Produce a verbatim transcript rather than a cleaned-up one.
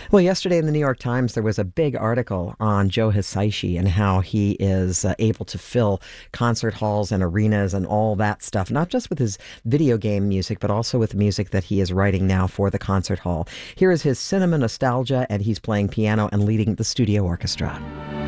Well, yesterday in the New York Times, there was a big article on Joe Hisaishi and how he is uh, able to fill concert halls and arenas and all that stuff, not just with his video game music, but also with the music that he is writing now for the concert hall. Here is his cinema nostalgia, and he's playing piano and leading the studio orchestra.